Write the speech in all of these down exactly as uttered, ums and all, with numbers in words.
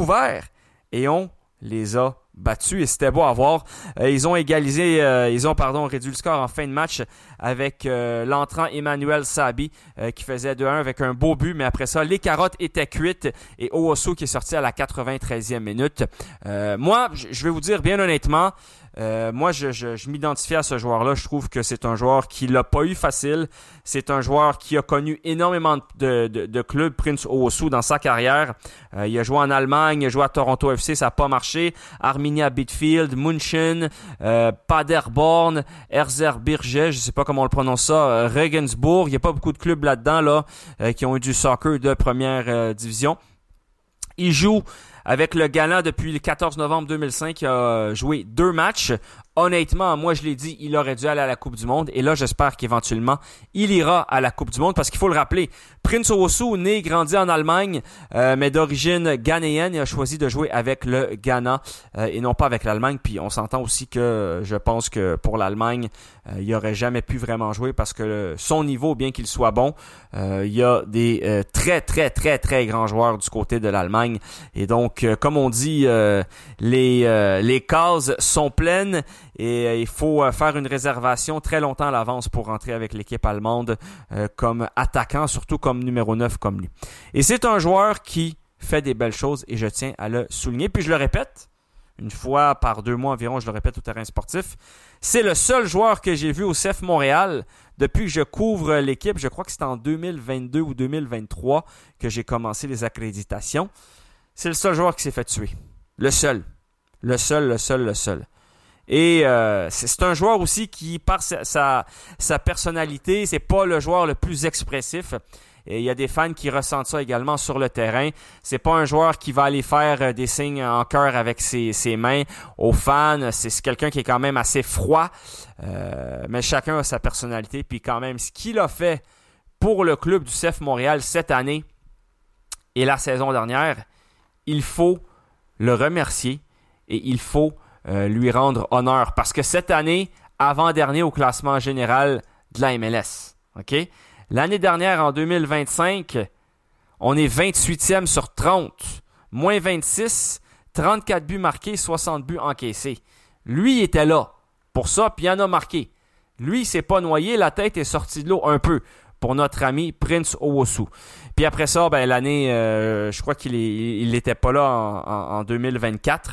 Vancouver et on les a battus et c'était beau à voir. Euh, ils ont égalisé, euh, ils ont pardon réduit le score en fin de match avec euh, l'entrant Emmanuel Sabi euh, qui faisait deux à un avec un beau but, mais après ça, les carottes étaient cuites et Owosso qui est sorti à la quatre-vingt-treizième minute. Euh, moi, je vais vous dire bien honnêtement, Euh, moi, je, je, je m'identifie à ce joueur-là. Je trouve que c'est un joueur qui l'a pas eu facile. C'est un joueur qui a connu énormément de, de, de clubs, Prince Owosso, dans sa carrière. Euh, il a joué en Allemagne, il a joué à Toronto F C, ça n'a pas marché. Arminia Bielefeld, München, euh, Paderborn, Erzgebirge, je sais pas comment on le prononce ça, euh, Regensburg. Il n'y a pas beaucoup de clubs là-dedans là euh, qui ont eu du soccer de première euh, division. Il joue avec le Ghana depuis le quatorze novembre deux mille cinq. Il a joué deux matchs. Honnêtement, moi je l'ai dit, il aurait dû aller à la Coupe du Monde. Et là, j'espère qu'éventuellement, il ira à la Coupe du Monde. Parce qu'il faut le rappeler, Prince Owosso, né et grandi en Allemagne, euh, mais d'origine ghanéenne, il a choisi de jouer avec le Ghana euh, et non pas avec l'Allemagne. Puis on s'entend aussi que je pense que pour l'Allemagne, euh, il n'aurait jamais pu vraiment jouer parce que le, son niveau, bien qu'il soit bon, euh, il y a des euh, très, très, très, très grands joueurs du côté de l'Allemagne. Et donc, euh, comme on dit, euh, les, euh, les cases sont pleines. Et euh, il faut euh, faire une réservation très longtemps à l'avance pour rentrer avec l'équipe allemande euh, comme attaquant, surtout comme numéro neuf comme lui. Et c'est un joueur qui fait des belles choses et je tiens à le souligner. Puis je le répète, une fois par deux mois environ, je le répète au terrain sportif, c'est le seul joueur que j'ai vu au C F Montréal depuis que je couvre l'équipe. Je crois que c'est en deux mille vingt-deux ou deux mille vingt-trois que j'ai commencé les accréditations. C'est le seul joueur qui s'est fait tuer. Le seul. Le seul, le seul, le seul. Et euh, c'est, c'est un joueur aussi qui, par sa, sa, sa personnalité, c'est pas le joueur le plus expressif. Et il y a des fans qui ressentent ça également sur le terrain. C'est pas un joueur qui va aller faire des signes en cœur avec ses, ses mains aux fans. C'est, c'est quelqu'un qui est quand même assez froid. Euh, mais chacun a sa personnalité. Puis quand même, ce qu'il a fait pour le club du C F Montréal cette année et la saison dernière, il faut le remercier et il faut Euh, lui rendre honneur. Parce que cette année, avant-dernier au classement général de la M L S. Okay? L'année dernière, en deux mille vingt-cinq, on est vingt-huitième sur trente. Moins vingt-six, trente-quatre buts marqués, soixante buts encaissés. Lui, il était là pour ça, puis il en a marqué. Lui, il s'est pas noyé, la tête est sortie de l'eau un peu pour notre ami Prince Owosso. Puis après ça, ben, l'année, euh, je crois qu'il est, il était pas là en, en, en deux mille vingt-quatre.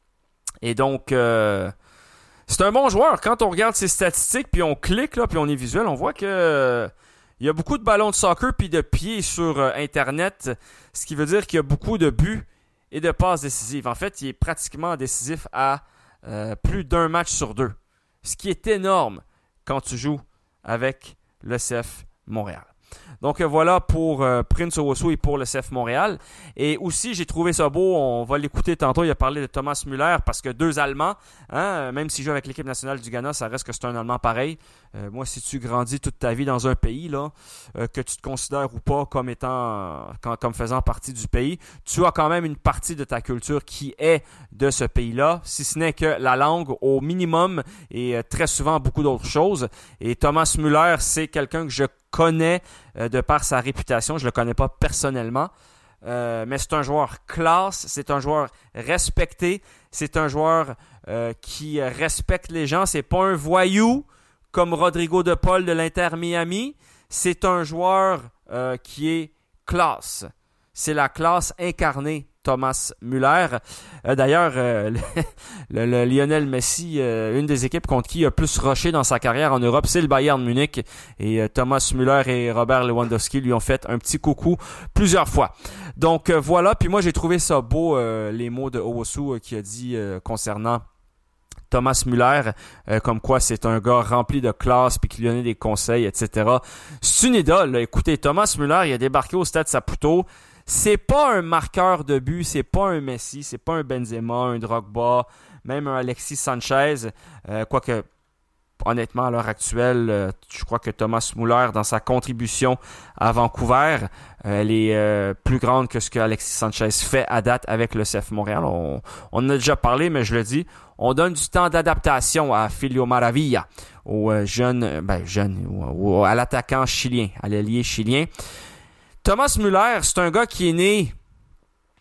Et donc, euh, c'est un bon joueur. Quand on regarde ses statistiques, puis on clique, là, puis on est visuel, on voit que euh, il y a beaucoup de ballons de soccer puis de pieds sur euh, Internet, ce qui veut dire qu'il y a beaucoup de buts et de passes décisives. En fait, il est pratiquement décisif à euh, plus d'un match sur deux, ce qui est énorme quand tu joues avec le C F Montréal. Donc voilà pour euh, Prince Owosso et pour le C F Montréal. Et aussi, j'ai trouvé ça beau, on va l'écouter tantôt, il a parlé de Thomas Müller parce que deux Allemands, hein, même s'il joue avec l'équipe nationale du Ghana, ça reste que c'est un Allemand pareil. Euh, moi, si tu grandis toute ta vie dans un pays, là, euh, que tu te considères ou pas comme étant, comme, comme faisant partie du pays, tu as quand même une partie de ta culture qui est de ce pays-là, si ce n'est que la langue au minimum et euh, très souvent beaucoup d'autres choses. Et Thomas Müller, c'est quelqu'un que je connais euh, de par sa réputation. Je le connais pas personnellement, euh, mais c'est un joueur classe, c'est un joueur respecté, c'est un joueur euh, qui respecte les gens. C'est pas un voyou comme Rodrigo de Paul de l'Inter Miami. C'est un joueur euh, qui est classe. C'est la classe incarnée, Thomas Müller. Euh, d'ailleurs, euh, le, le, le Lionel Messi, euh, une des équipes contre qui il a plus rushé dans sa carrière en Europe, c'est le Bayern Munich. Et euh, Thomas Müller et Robert Lewandowski lui ont fait un petit coucou plusieurs fois. Donc euh, voilà, puis moi j'ai trouvé ça beau, euh, les mots de Owosso euh, qui a dit euh, concernant Thomas Müller, euh, comme quoi c'est un gars rempli de classe puis qui lui donnait des conseils, et cetera. C'est une idole, là. Écoutez, Thomas Müller, il a débarqué au Stade Saputo. C'est pas un marqueur de but, c'est pas un Messi, c'est pas un Benzema, un Drogba, même un Alexis Sanchez. Euh, quoique, honnêtement, à l'heure actuelle, euh, je crois que Thomas Müller, dans sa contribution à Vancouver, euh, elle est euh, plus grande que ce que Alexis Sanchez fait à date avec le C F Montréal. On, on en a déjà parlé, mais je le dis, on donne du temps d'adaptation à Filio Maravilla, au euh, jeune, ben jeune, ou, ou à l'attaquant chilien, à l'ailier chilien. Thomas Müller, c'est un gars qui est né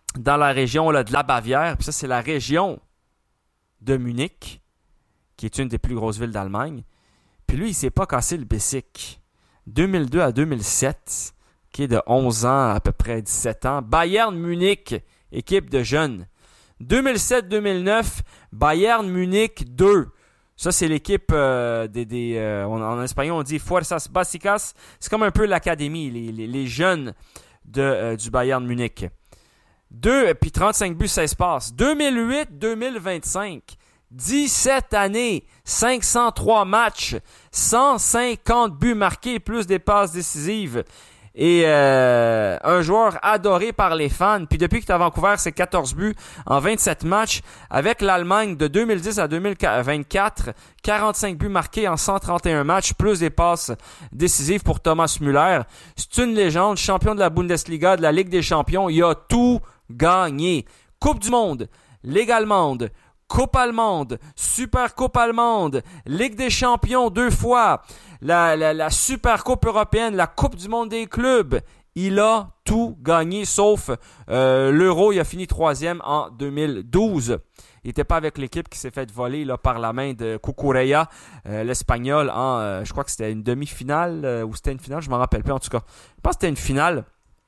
dans la région là, de la Bavière. Puis ça, c'est la région de Munich, qui est une des plus grosses villes d'Allemagne. Puis lui, il ne s'est pas cassé le bicycle. deux mille deux à deux mille sept, qui est de onze ans, à peu près dix-sept ans. Bayern Munich, équipe de jeunes. deux mille sept deux mille neuf, Bayern Munich deux. Ça, c'est l'équipe euh, des... des euh, en, en espagnol, on dit Fuerzas Básicas. C'est comme un peu l'académie, les, les, les jeunes de, euh, du Bayern Munich. deux, puis trente-cinq buts, seize passes. deux mille huit deux mille vingt-cinq, dix-sept années, cinq cent trois matchs, cent cinquante buts marqués, plus des passes décisives. Et euh, un joueur adoré par les fans. Puis depuis qu'il est à Vancouver, c'est quatorze buts en vingt-sept matchs. Avec l'Allemagne de deux mille dix à deux mille vingt-quatre, quarante-cinq buts marqués en cent trente et un matchs, plus des passes décisives pour Thomas Müller. C'est une légende, champion de la Bundesliga, de la Ligue des champions. Il a tout gagné. Coupe du monde, Ligue allemande, Coupe allemande, Super Coupe allemande, Ligue des champions deux fois, la, la, la Super Coupe européenne, la Coupe du monde des clubs. Il a tout gagné, sauf euh, l'Euro. Il a fini troisième en deux mille douze. Il n'était pas avec l'équipe qui s'est fait voler là, par la main de Cucurella, euh, l'Espagnol, en, euh, je crois que c'était une demi-finale, euh, ou c'était une finale, je ne m'en rappelle plus en tout cas. Je pense que c'était une finale.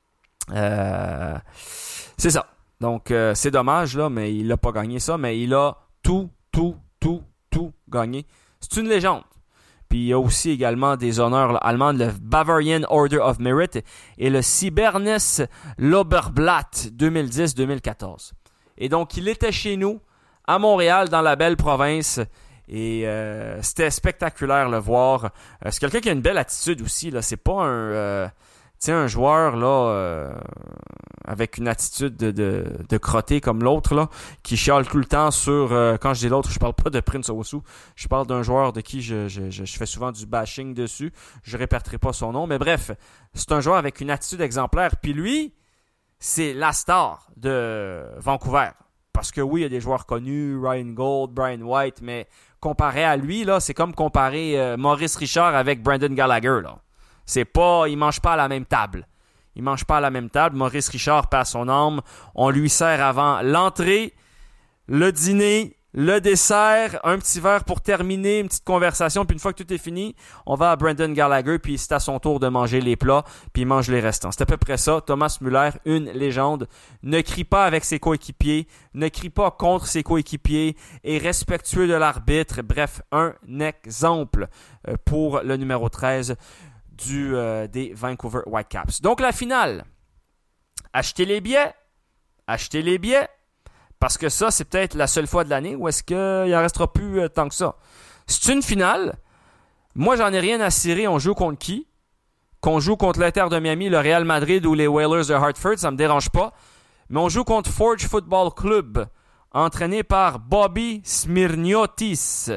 Euh, c'est ça. Donc, euh, c'est dommage, là, mais il n'a pas gagné ça, mais il a tout, tout, tout, tout gagné. C'est une légende. Puis, il y a aussi également des honneurs là, allemands, le Bavarian Order of Merit et le Cybernes Lobberblatt deux mille dix deux mille quatorze. Et donc, il était chez nous, à Montréal, dans la belle province, et euh, c'était spectaculaire le voir. Euh, c'est quelqu'un qui a une belle attitude aussi, là. C'est pas un... Euh, Tu sais, un joueur là euh, avec une attitude de, de, de crotté comme l'autre, là, qui chiale tout le temps sur... Euh, quand je dis l'autre, je parle pas de Prince Owusu. Je parle d'un joueur de qui je, je, je, je fais souvent du bashing dessus. Je répéterai pas son nom. Mais bref, c'est un joueur avec une attitude exemplaire. Puis lui, c'est la star de Vancouver. Parce que oui, il y a des joueurs connus, Ryan Gold, Brian White, mais comparé à lui, là, c'est comme comparer euh, Maurice Richard avec Brendan Gallagher, là. C'est pas, il mange pas à la même table. Il mange pas à la même table. Maurice Richard passe son âme. On lui sert avant l'entrée, le dîner, le dessert, un petit verre pour terminer, une petite conversation. Puis une fois que tout est fini, on va à Brendan Gallagher. Puis c'est à son tour de manger les plats. Puis il mange les restants. C'est à peu près ça. Thomas Müller, une légende. Ne crie pas avec ses coéquipiers. Ne crie pas contre ses coéquipiers. Est respectueux de l'arbitre. Bref, un exemple pour le numéro treize. Du, euh, des Vancouver Whitecaps. Donc la finale, achetez les billets, achetez les billets, parce que ça, c'est peut-être la seule fois de l'année où est-ce qu'il n'en restera plus euh, tant que ça. C'est une finale. Moi, j'en ai rien à cirer. On joue contre qui? Qu'on joue contre l'Inter de Miami, le Real Madrid ou les Whalers de Hartford, ça ne me dérange pas. Mais on joue contre Forge Football Club, entraîné par Bobby Smirniotis.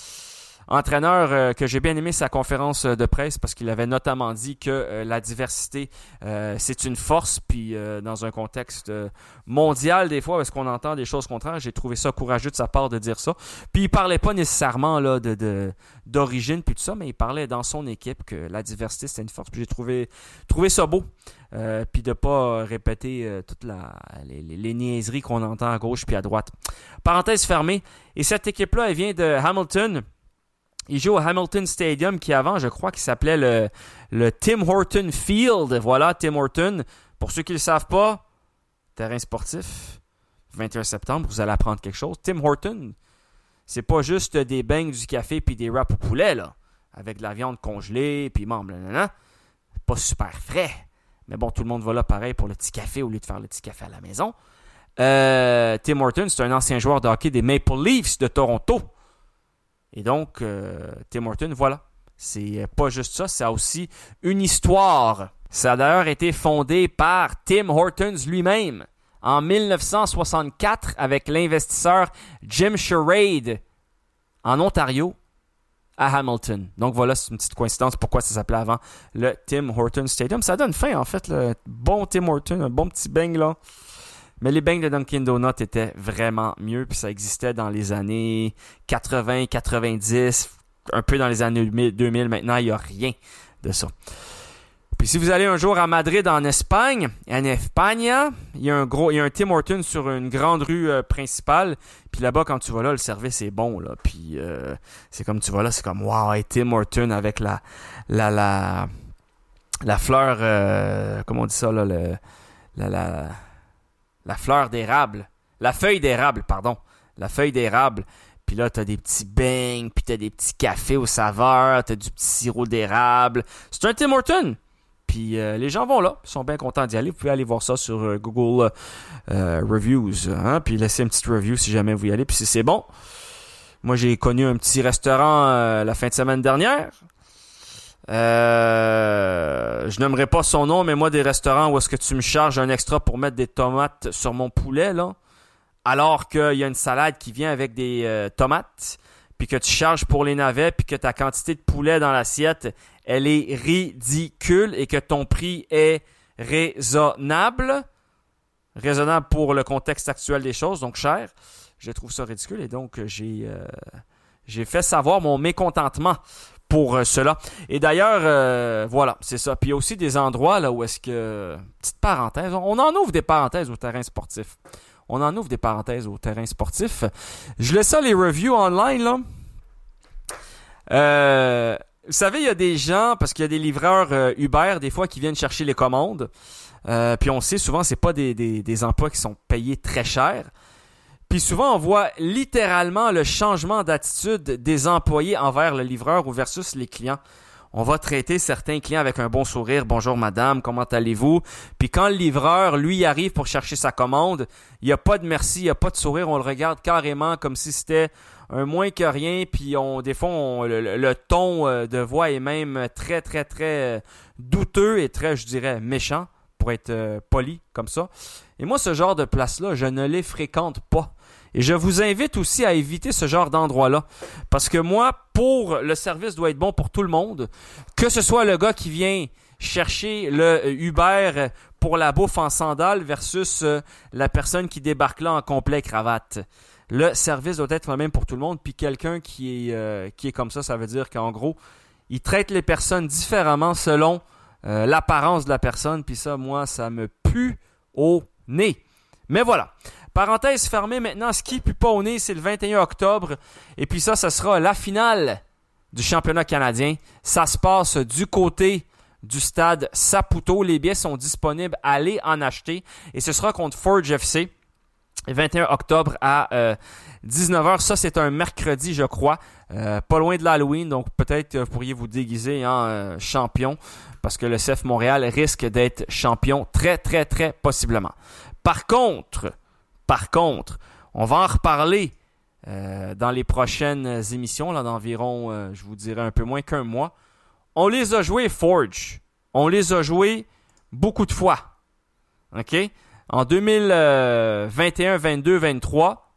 Entraîneur euh, que j'ai bien aimé sa conférence de presse parce qu'il avait notamment dit que euh, la diversité, euh, c'est une force. Puis euh, dans un contexte euh, mondial, des fois, parce qu'on entend des choses contraires, j'ai trouvé ça courageux de sa part de dire ça. Puis il parlait pas nécessairement là, de, de, d'origine puis tout ça, mais il parlait dans son équipe que la diversité, c'était une force. Puis j'ai trouvé, trouvé ça beau. Euh, puis de pas répéter euh, toutes la, les, les, les niaiseries qu'on entend à gauche puis à droite. Parenthèse fermée. Et cette équipe-là, elle vient de Hamilton. Il joue au Hamilton Stadium qui avant, je crois, qui s'appelait le, le Tim Horton Field. Voilà, Tim Horton. Pour ceux qui ne le savent pas, terrain sportif, vingt et un septembre, vous allez apprendre quelque chose. Tim Horton, c'est pas juste des beignes, du café puis des wraps au poulet, là, avec de la viande congelée, puis bon, blablabla. Pas super frais. Mais bon, tout le monde va là pareil pour le petit café au lieu de faire le petit café à la maison. Euh, Tim Horton, c'est un ancien joueur de hockey des Maple Leafs de Toronto. Et donc, euh, Tim Horton, voilà. C'est pas juste ça, ça a aussi une histoire. Ça a d'ailleurs été fondé par Tim Hortons lui-même en dix-neuf cent soixante-quatre avec l'investisseur Jim Sherrod en Ontario à Hamilton. Donc voilà, c'est une petite coïncidence pourquoi ça s'appelait avant le Tim Hortons Stadium. Ça donne faim en fait, le bon Tim Hortons, un bon petit beigne là. Mais les beignes de Dunkin' Donuts étaient vraiment mieux, puis ça existait dans les années quatre-vingts, quatre-vingt-dix, un peu dans les années deux mille. Maintenant, il n'y a rien de ça. Puis si vous allez un jour à Madrid, en Espagne, en Espagne, il y a un gros, il y a un Tim Hortons sur une grande rue euh, principale. Puis là-bas, quand tu vas là, le service est bon, là. Puis euh, c'est comme tu vas là, c'est comme wow, hey, Tim Hortons avec la la la la fleur, euh, comment on dit ça là, le, la la la fleur d'érable, la feuille d'érable, pardon, la feuille d'érable. Puis là, t'as des petits beignes, puis t'as des petits cafés aux saveurs, t'as du petit sirop d'érable. C'est un Tim Hortons. Puis euh, les gens vont là, ils sont bien contents d'y aller. Vous pouvez aller voir ça sur euh, Google euh, Reviews, hein? Puis laisser une petite review si jamais vous y allez. Puis si c'est bon. Moi, j'ai connu un petit restaurant euh, la fin de semaine dernière. Euh, je n'aimerais pas son nom, mais moi, des restaurants où est-ce que tu me charges un extra pour mettre des tomates sur mon poulet, là, alors qu'il y a une salade qui vient avec des euh, tomates, puis que tu charges pour les navets, puis que ta quantité de poulet dans l'assiette, elle est ridicule et que ton prix est raisonnable. Raisonnable pour le contexte actuel des choses, donc cher. Je trouve ça ridicule et donc j'ai, euh, j'ai fait savoir mon mécontentement pour euh, cela. Et d'ailleurs, euh, voilà, c'est ça. Puis il y a aussi des endroits là où est-ce que... Petite parenthèse, on en ouvre des parenthèses au terrain sportif. On en ouvre des parenthèses au terrain sportif. Je laisse ça les reviews online, là. Euh, vous savez, il y a des gens, parce qu'il y a des livreurs euh, Uber, des fois, qui viennent chercher les commandes. Euh, puis on sait, souvent, c'est pas des, des, des emplois qui sont payés très cher. Puis souvent, on voit littéralement le changement d'attitude des employés envers le livreur ou versus les clients. On va traiter certains clients avec un bon sourire. « Bonjour madame, comment allez-vous? » Puis quand le livreur, lui, arrive pour chercher sa commande, il n'y a pas de merci, il n'y a pas de sourire. On le regarde carrément comme si c'était un moins que rien. Puis on, des fois, on, le, le ton de voix est même très, très, très douteux et très, je dirais, méchant pour être euh, poli comme ça. Et moi, ce genre de place-là, je ne les fréquente pas. Et je vous invite aussi à éviter ce genre d'endroit-là. Parce que moi, pour le service doit être bon pour tout le monde. Que ce soit le gars qui vient chercher le Uber pour la bouffe en sandales versus la personne qui débarque là en complet cravate. Le service doit être le même pour tout le monde. Puis quelqu'un qui est, euh, qui est comme ça, ça veut dire qu'en gros, il traite les personnes différemment selon euh, l'apparence de la personne. Puis ça, moi, ça me pue au nez. Mais voilà. Parenthèse fermée maintenant, ce qui pue pas au nez, c'est le vingt et un octobre. Et puis ça, ce sera la finale du championnat canadien. Ça se passe du côté du stade Saputo. Les billets sont disponibles. Allez en acheter. Et ce sera contre Forge F C. vingt et un octobre à euh, dix-neuf heures. Ça, c'est un mercredi, je crois. Euh, pas loin de l'Halloween. Donc peut-être vous pourriez vous déguiser en euh, champion. Parce que le C F Montréal risque d'être champion très, très, très possiblement. Par contre... Par contre, on va en reparler euh, dans les prochaines émissions, là, d'environ, euh, je vous dirais, un peu moins qu'un mois. On les a joués Forge. On les a joués beaucoup de fois. OK? En deux mille vingt et un, vingt-deux, vingt-trois,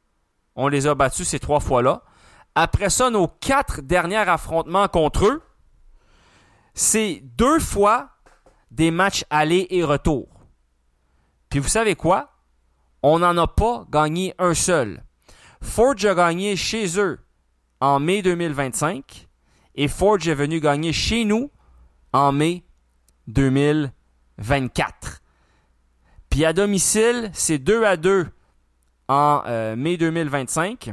on les a battus ces trois fois-là. Après ça, nos quatre derniers affrontements contre eux, c'est deux fois des matchs aller et retour. Puis vous savez quoi? On n'en a pas gagné un seul. Forge a gagné chez eux en mai deux mille vingt-cinq et Forge est venu gagner chez nous en mai deux mille vingt-quatre. Puis à domicile, c'est deux à deux en euh, mai deux mille vingt-cinq.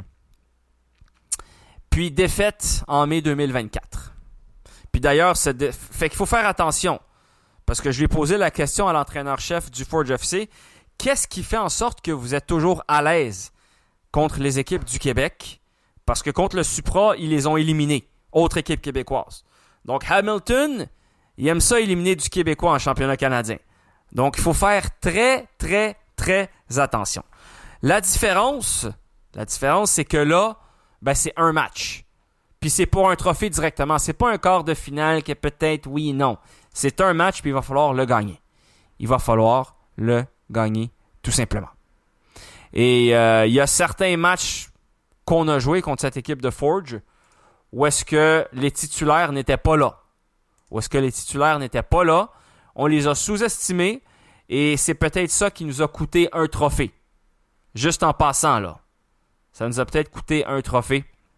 Puis défaite en mai deux mille vingt-quatre. Puis d'ailleurs, c'est de... fait qu'il faut faire attention. Parce que je lui ai posé la question à l'entraîneur-chef du Forge F C. Qu'est-ce qui fait en sorte que vous êtes toujours à l'aise contre les équipes du Québec? Parce que contre le Supra, ils les ont éliminés. Autre équipe québécoise. Donc Hamilton, il aime ça éliminer du Québécois en championnat canadien. Donc il faut faire très, très, très attention. La différence, la différence, c'est que là, ben, c'est un match. Puis c'est pour un trophée directement. C'est pas un quart de finale que peut-être oui, non. C'est un match, puis il va falloir le gagner. Il va falloir le gagner, tout simplement. Et euh, il y a certains matchs qu'on a joués contre cette équipe de Forge où est-ce que les titulaires n'étaient pas là. Où est-ce que les titulaires n'étaient pas là. On les a sous-estimés et c'est peut-être ça qui nous a coûté un trophée. Juste en passant, là. Ça nous a peut-être coûté un trophée.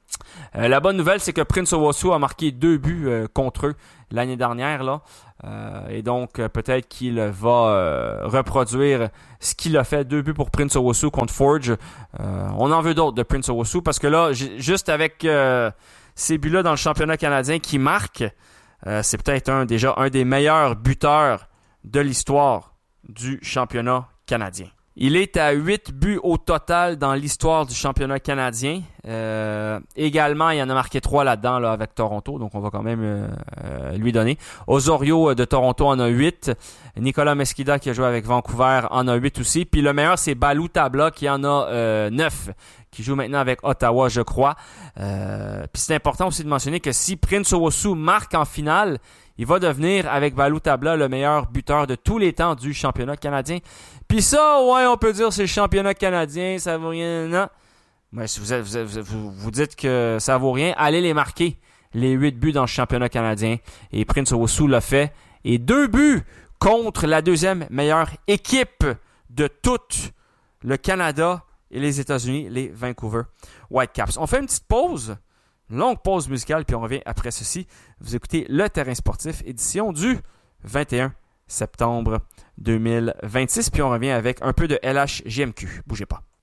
Euh, la bonne nouvelle, c'est que Prince Owusu a marqué deux buts euh, contre eux l'année dernière. Là. Euh, et donc, euh, peut-être qu'il va euh, reproduire ce qu'il a fait. Deux buts pour Prince Owusu contre Forge. Euh, on en veut d'autres de Prince Owusu parce que là, j- juste avec euh, ces buts-là dans le championnat canadien qui marquent, euh, c'est peut-être un, déjà un des meilleurs buteurs de l'histoire du championnat canadien. Il est à huit buts au total dans l'histoire du championnat canadien. Euh, également, il en a marqué trois là-dedans là, avec Toronto, donc on va quand même euh, euh, lui donner. Osorio de Toronto en a huit. Nicolas Mesquida qui a joué avec Vancouver en a huit aussi. Puis le meilleur, c'est Balou Tabla qui en a euh, neuf, qui joue maintenant avec Ottawa, je crois. Euh, puis c'est important aussi de mentionner que si Prince Owusu marque en finale, il va devenir, avec Balou Tabla, le meilleur buteur de tous les temps du championnat canadien. Puis ça, ouais, on peut dire c'est le championnat canadien, ça vaut rien, non? Mais si vous, êtes, vous, êtes, vous, vous dites que ça vaut rien, allez les marquer, les huit buts dans le championnat canadien. Et Prince Owusu l'a fait. Et deux buts contre la deuxième meilleure équipe de tout le Canada et les États-Unis, les Vancouver Whitecaps. On fait une petite pause. Longue pause musicale, puis on revient après ceci. Vous écoutez Le Terrain Sportif, édition du vingt et un septembre deux mille vingt-six, puis on revient avec un peu de L H G M Q. Bougez pas.